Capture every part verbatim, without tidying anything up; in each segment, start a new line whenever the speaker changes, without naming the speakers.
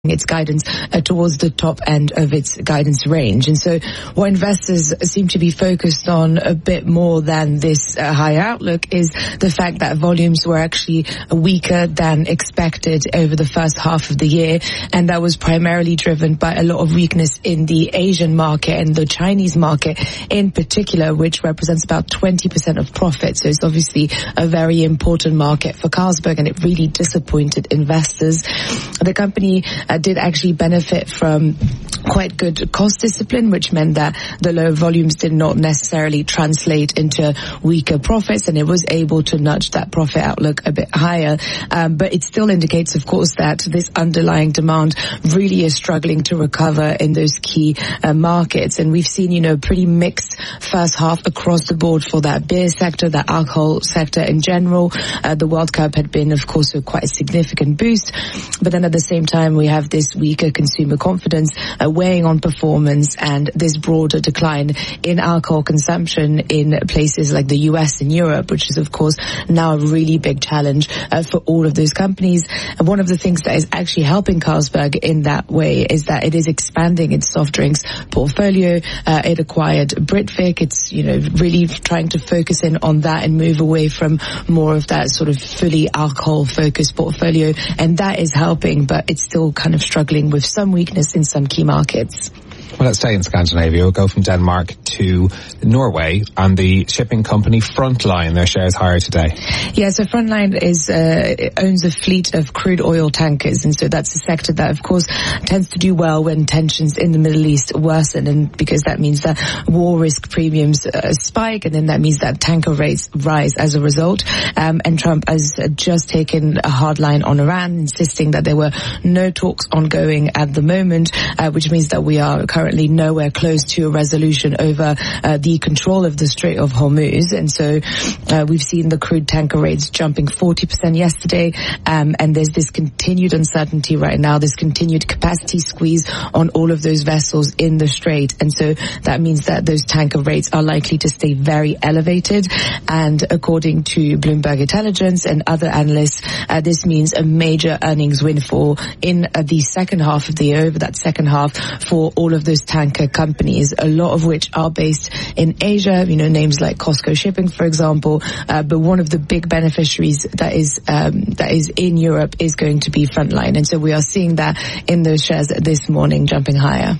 its guidance uh, towards the top end of its guidance range. And so what investors seem to be focused on a bit more than this uh, higher outlook is the fact that volumes were actually weaker than expected over the first half of the year, and that was primarily driven by a lot of weakness in the Asian market and the Chinese market in particular, which represents about twenty percent of profit. So it's obviously a very important market for Carlsberg, and it really disappointed investors. The company uh, did actually benefit from quite good cost discipline, which meant that the low volumes did not necessarily translate into weaker profits, and it was able to nudge that profit outlook a bit higher. Um, but it still indicates, of course, that this underlying demand really is struggling to recover in those key uh, markets. And we've seen, you know, pretty mixed first half across the board for that beer sector, that alcohol sector in general. Uh, the World Cup had been, of course, a quite a significant boost. But then at the same time, we have this weaker consumer confidence uh, weighing on performance, and this broader decline in alcohol consumption in places like the U S and Europe, which is, of course, now a really big challenge uh, for all of those companies. And one of the things that is actually helping Carlsberg in that way is that it is expanding its soft drinks portfolio. Uh, it acquired Britvic. It's, you know, really trying to focus in on that and move away from more of that sort of fully alcohol-focused portfolio. And that is helping, but it's still kind of struggling with some weakness in some key markets.
Well, let's stay in Scandinavia. We'll go from Denmark to Norway, and the shipping company Frontline, their shares higher today.
Yeah, so Frontline is uh, owns a fleet of crude oil tankers, and so that's a sector that, of course, tends to do well when tensions in the Middle East worsen, and because that means that war risk premiums uh, spike, and then that means that tanker rates rise as a result. Um, and Trump has just taken a hard line on Iran, insisting that there were no talks ongoing at the moment, uh, which means that we are currently nowhere close to a resolution over uh, the control of the Strait of Hormuz. And so uh, we've seen the crude tanker rates jumping forty percent yesterday, um, and there's this continued uncertainty right now, this continued capacity squeeze on all of those vessels in the Strait. And so that means that those tanker rates are likely to stay very elevated. And according to Bloomberg Intelligence and other analysts, uh, this means a major earnings windfall in uh, the second half of the year, over that second half, for all of those tanker companies, a lot of which are based in Asia, you know, names like COSCO Shipping, for example, uh, but one of the big beneficiaries that is um, that is in Europe is going to be Frontline. And so we are seeing that in those shares this morning jumping higher.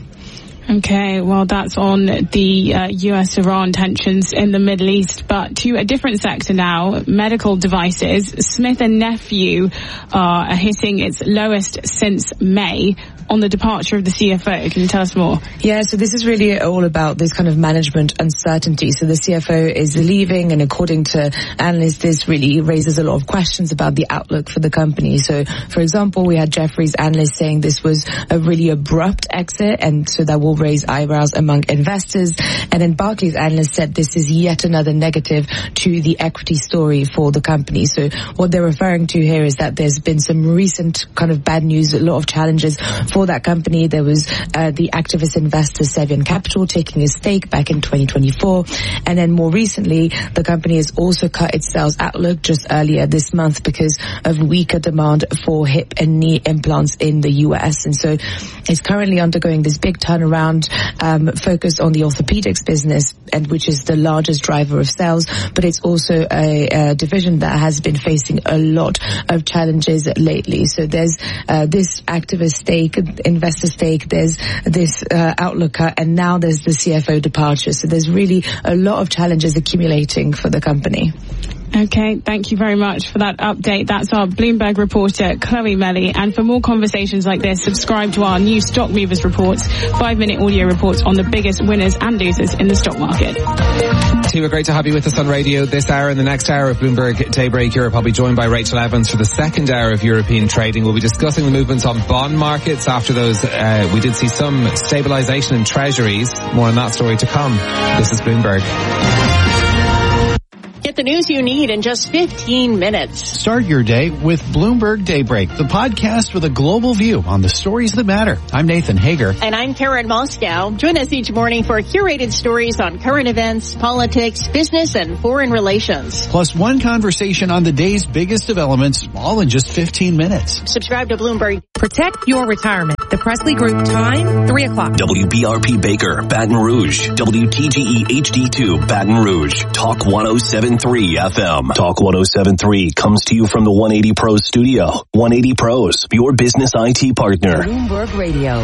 Okay, well, that's on the uh, U S Iran tensions in the Middle East. But to a different sector now, medical devices. Smith and Nephew are hitting its lowest since May on the departure of the C F O. Can you tell us more?
Yeah, so this is really all about this kind of management uncertainty. So the C F O is leaving, and according to analysts, this really raises a lot of questions about the outlook for the company. So, for example, we had Jefferies analysts saying this was a really abrupt exit, and so that will raise eyebrows among investors. And then Barclays analysts said this is yet another negative to the equity story for the company. So what they're referring to here is that there's been some recent kind of bad news, a lot of challenges for that company. There was uh, the activist investor Sevian Capital taking a stake back in twenty twenty-four. And then more recently, the company has also cut its sales outlook just earlier this month because of weaker demand for hip and knee implants in the U S. And so it's currently undergoing this big turnaround, um, focused on the orthopedics business, and which is the largest driver of sales. But it's also a, a division that has been facing a lot of challenges lately. So there's uh, this activist stake, investor stake, there's this uh, outlook cut, and now there's the C F O departure. So there's really a lot of challenges accumulating for the company.
Okay, thank you very much for that update. That's our Bloomberg reporter, Chloe Melly. And for more conversations like this, subscribe to our new Stock Movers reports, five-minute audio reports on the biggest winners and losers in the stock market.
Tima, great to have you with us on radio this hour. In the next hour of Bloomberg Daybreak Europe, I'll be joined by Rachel Evans for the second hour of European trading. We'll be discussing the movements on bond markets. After those, uh, we did see some stabilisation in treasuries. More on that story to come. This is Bloomberg.
Get the news you need in just fifteen minutes.
Start your day with Bloomberg Daybreak, the podcast with a global view on the stories that matter. I'm Nathan Hager.
And I'm Karen Moscow. Join us each morning for curated stories on current events, politics, business, and foreign relations.
Plus one conversation on the day's biggest developments, all in just fifteen minutes.
Subscribe to Bloomberg.
Protect your retirement. The Presley Group time, three o'clock.
W B R P Baker, Baton Rouge. W T G E H D two, Baton Rouge. Talk one oh seven point three F M. Talk one oh seven point three comes to you from the one eighty Pros studio. one eighty Pros, your business I T partner.
Bloomberg Radio.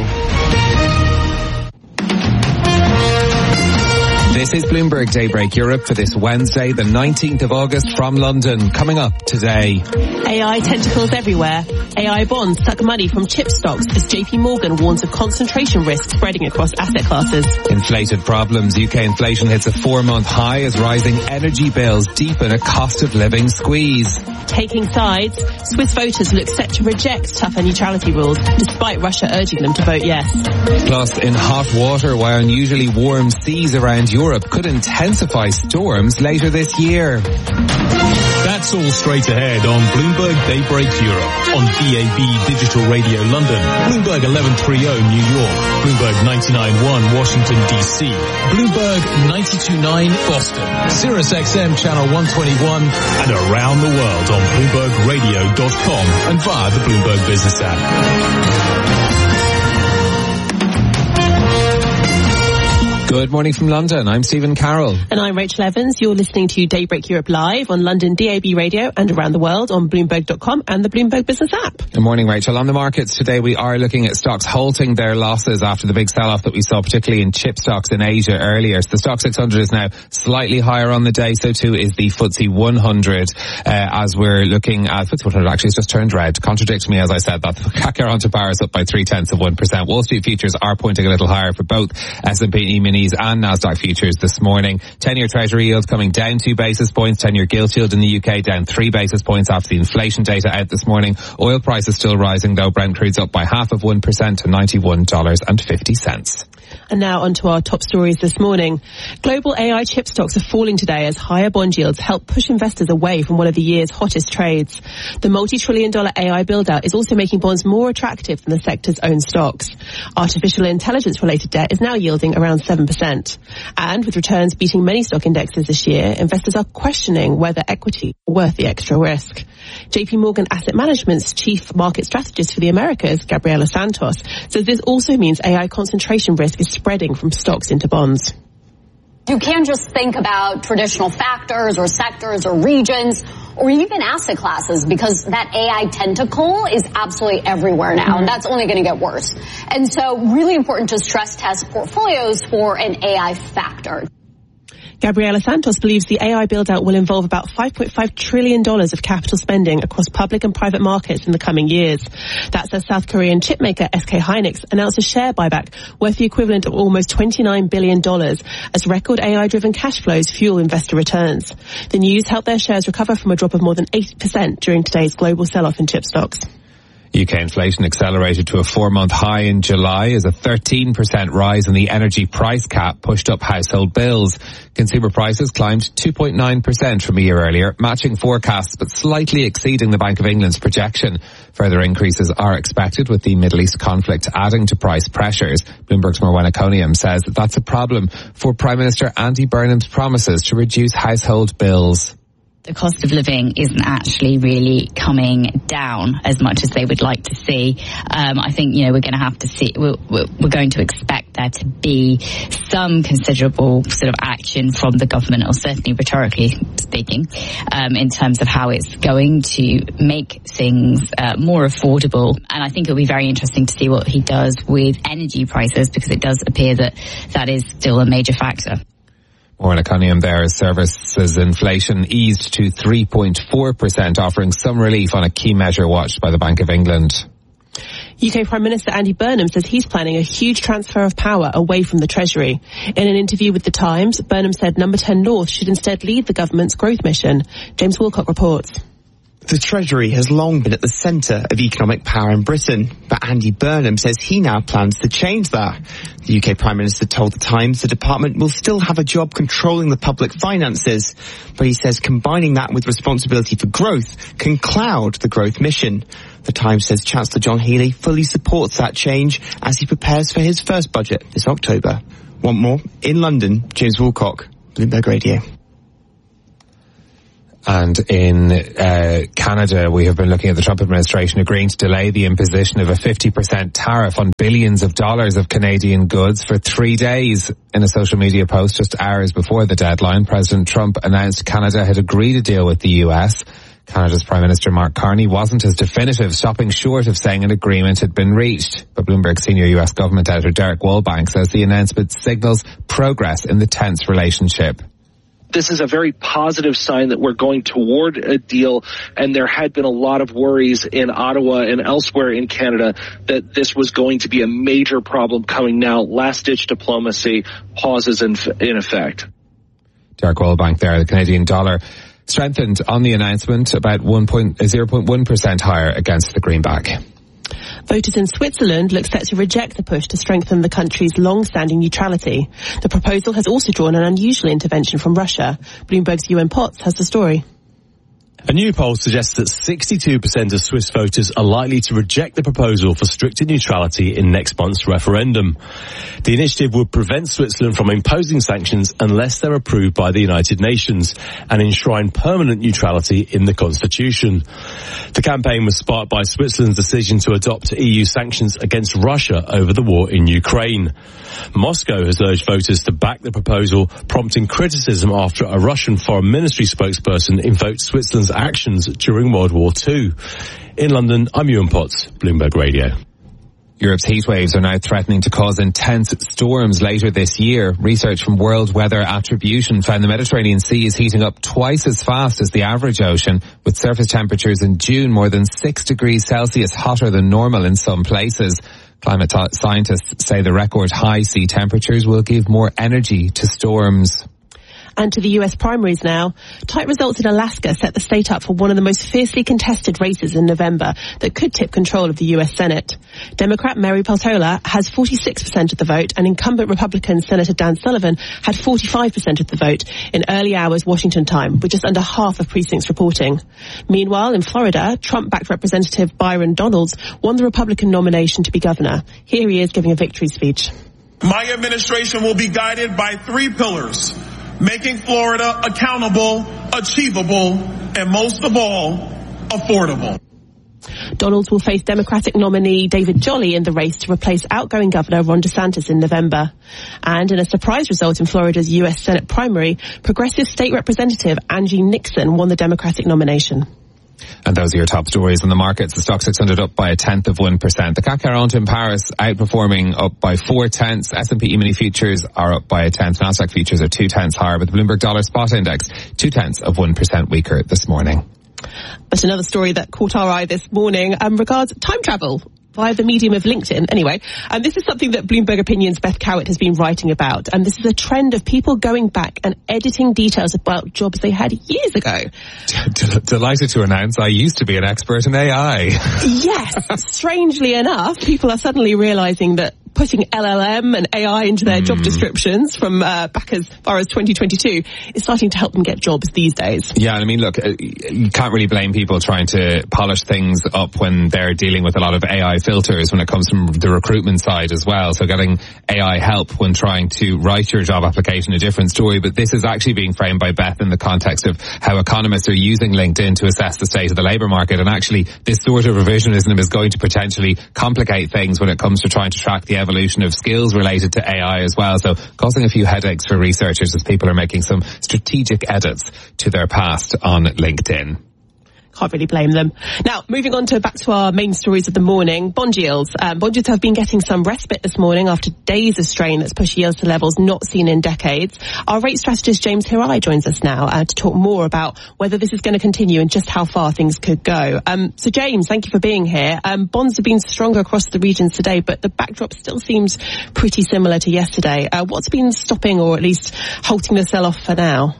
This is Bloomberg Daybreak Europe for this Wednesday, the nineteenth of August from London. Coming up today.
A I tentacles everywhere. A I bonds suck money from chip stocks as J P Morgan warns of concentration risk spreading across asset classes.
Inflated problems. U K inflation hits a four-month high as rising energy bills deepen a cost of living squeeze.
Taking sides, Swiss voters look set to reject tougher neutrality rules despite Russia urging them to vote yes.
Plus, in hot water, why unusually warm seas around Europe could intensify storms later this year.
That's all straight ahead on Bloomberg Daybreak Europe on D A B Digital Radio London, Bloomberg eleven thirty New York, Bloomberg ninety-nine point one Washington D C, Bloomberg ninety-two point nine Boston, Sirius X M Channel one twenty-one, and around the world on Bloomberg Radio dot com and via the Bloomberg Business app.
Good morning from London. I'm Stephen Carroll.
And I'm Rachel Evans. You're listening to Daybreak Europe live on London D A B Radio and around the world on Bloomberg dot com and the Bloomberg Business app.
Good morning, Rachel. On the markets today, we are looking at stocks halting their losses after the big sell-off that we saw, particularly in chip stocks in Asia earlier. So the Stock six hundred is now slightly higher on the day. So too is the F T S E one hundred. Uh, as we're looking at, F T S E one hundred actually has just turned red. Contradicts me as I said that. C A C around to Paris up by three tenths of one percent. Wall Street futures are pointing a little higher for both S and P E-minis and Nasdaq futures this morning. ten-year Treasury yields coming down two basis points. ten-year gilt yield in the U K down three basis points after the inflation data out this morning. Oil prices still rising though. Brent crude's up by half of one percent to ninety-one dollars and fifty cents.
And now onto our top stories this morning. Global A I chip stocks are falling today as higher bond yields help push investors away from one of the year's hottest trades. The multi-trillion dollar A I build-out is also making bonds more attractive than the sector's own stocks. Artificial intelligence-related debt is now yielding around seven percent. And with returns beating many stock indexes this year, investors are questioning whether equity is worth the extra risk. J P Morgan Asset Management's chief market strategist for the Americas, Gabriela Santos, says this also means A I concentration risk is spreading from stocks into bonds.
You can't just think about traditional factors or sectors or regions or even asset classes because that A I tentacle is absolutely everywhere now, and that's only going to get worse. And so really important to stress test portfolios for an A I factor.
Gabriela Santos believes the A I build-out will involve about five point five trillion dollars of capital spending across public and private markets in the coming years. That's as South Korean chipmaker S K Hynix announced a share buyback worth the equivalent of almost twenty-nine billion dollars as record A I-driven cash flows fuel investor returns. The news helped their shares recover from a drop of more than eighty percent during today's global sell-off in chip stocks.
U K inflation accelerated to a four-month high in July as a thirteen percent rise in the energy price cap pushed up household bills. Consumer prices climbed two point nine percent from a year earlier, matching forecasts but slightly exceeding the Bank of England's projection. Further increases are expected with the Middle East conflict adding to price pressures. Bloomberg's Morwenna Coniam says that that's a problem for Prime Minister Andy Burnham's promises to reduce household bills.
The cost of living isn't actually really coming down as much as they would like to see. Um, I think, you know, we're going to have to see, we're, we're going to expect there to be some considerable sort of action from the government, or certainly rhetorically speaking, um, in terms of how it's going to make things uh, more affordable. And I think it'll be very interesting to see what he does with energy prices, because it does appear that that is still a major factor.
Morwenna Coniam there as services inflation eased to three point four percent, offering some relief on a key measure watched by the Bank of England.
U K Prime Minister Andy Burnham says he's planning a huge transfer of power away from the Treasury. In an interview with The Times, Burnham said Number ten North should instead lead the government's growth mission. James Wilcock reports.
The Treasury has long been at the centre of economic power in Britain, but Andy Burnham says he now plans to change that. The U K Prime Minister told The Times the department will still have a job controlling the public finances, but he says combining that with responsibility for growth can cloud the growth mission. The Times says Chancellor John Healey fully supports that change as he prepares for his first budget this October. Want more? In London, James Wilcock, Bloomberg Radio.
And in uh, Canada, we have been looking at the Trump administration agreeing to delay the imposition of a fifty percent tariff on billions of dollars of Canadian goods for three days. In a social media post just hours before the deadline, President Trump announced Canada had agreed a deal with the U S. Canada's Prime Minister Mark Carney wasn't as definitive, stopping short of saying an agreement had been reached. But Bloomberg senior U S government editor Derek Wallbank says the announcement signals progress in the tense relationship.
This is a very positive sign that we're going toward a deal, and there had been a lot of worries in Ottawa and elsewhere in Canada that this was going to be a major problem coming now. Last-ditch diplomacy pauses in, in effect.
Derek Wallbank there. The Canadian dollar strengthened on the announcement, about zero point one percent higher against the greenback.
Voters in Switzerland look set to reject the push to strengthen the country's long-standing neutrality. The proposal has also drawn an unusual intervention from Russia. Bloomberg's Ewan Potts has the story.
A new poll suggests that sixty-two percent of Swiss voters are likely to reject the proposal for stricter neutrality in next month's referendum. The initiative would prevent Switzerland from imposing sanctions unless they're approved by the United Nations and enshrine permanent neutrality in the constitution. The campaign was sparked by Switzerland's decision to adopt E U sanctions against Russia over the war in Ukraine. Moscow has urged voters to back the proposal, prompting criticism after a Russian foreign ministry spokesperson invoked Switzerland's actions during World War Two. In London, I'm Ewan Potts, Bloomberg Radio.
Europe's heat waves are now threatening to cause intense storms later this year. Research from World Weather Attribution found the Mediterranean Sea is heating up twice as fast as the average ocean, with surface temperatures in June more than six degrees Celsius hotter than normal in some places. Climate t- scientists say the record high sea temperatures will give more energy to storms.
And to the U S primaries now. Tight results in Alaska set the state up for one of the most fiercely contested races in November that could tip control of the U S Senate. Democrat Mary Peltola has forty-six percent of the vote, and incumbent Republican Senator Dan Sullivan had forty-five percent of the vote in early hours Washington time, with just under half of precincts reporting. Meanwhile, in Florida, Trump-backed Representative Byron Donalds won the Republican nomination to be governor. Here he is giving a victory speech.
My administration will be guided by three pillars: making Florida accountable, achievable, and most of all, affordable.
Donalds will face Democratic nominee David Jolly in the race to replace outgoing Governor Ron DeSantis in November. And in a surprise result in Florida's U S Senate primary, progressive state representative Angie Nixon won the Democratic nomination.
And those are your top stories in the markets. The stock six hundred up by a tenth of one percent. The C A C quarante in Paris outperforming, up by four tenths. S and P E-mini futures are up by a tenth. Nasdaq futures are two tenths higher, but the Bloomberg Dollar Spot Index two tenths of one percent weaker this morning.
But another story that caught our eye this morning um, regards time travel via the medium of LinkedIn. Anyway, and this is something that Bloomberg Opinion's Beth Cowett has been writing about. And this is a trend of people going back and editing details about jobs they had years ago.
D- delighted to announce I used to be an expert in A I.
Yes, strangely enough, people are suddenly realizing that putting L L M and A I into their mm. job descriptions from uh, back as far as twenty twenty-two is starting to help them get jobs these days.
Yeah, I mean, look, you can't really blame people trying to polish things up when they're dealing with a lot of A I filters when it comes from the recruitment side as well. So getting A I help when trying to write your job application, a different story. But this is actually being framed by Beth in the context of how economists are using LinkedIn to assess the state of the labour market. And actually, this sort of revisionism is going to potentially complicate things when it comes to trying to track the evolution of skills related to A I as well. So causing a few headaches for researchers as people are making some strategic edits to their past on LinkedIn.
Can't really blame them. Now, moving on to back to our main stories of the morning. Bond yields. Um, bond yields have been getting some respite this morning after days of strain that's pushed yields to levels not seen in decades. Our rate strategist James Hirai joins us now uh, to talk more about whether this is going to continue and just how far things could go. Um, so James, thank you for being here. Um, bonds have been stronger across the regions today, but the backdrop still seems pretty similar to yesterday. Uh, what's been stopping or at least halting the sell-off for now?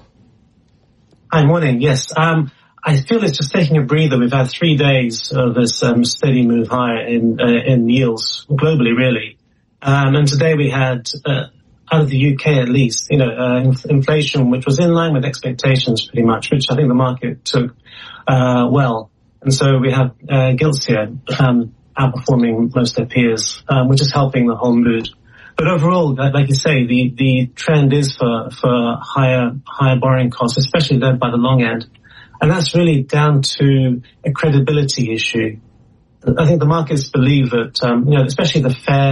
Hi, morning. Yes. Um, I feel it's just taking a breather. We've had three days of this um, steady move higher in uh, in yields globally, really. Um, and today we had, uh, out of the U K at least, you know, uh, inf- inflation which was in line with expectations pretty much, which I think the market took uh, well. And so we have uh, gilts here um, outperforming most of their peers, um, which is helping the whole mood. But overall, like you say, the, the trend is for, for higher, higher borrowing costs, especially led by the long end. And that's really down to a credibility issue. I think the markets believe that, um, you know, especially the Fed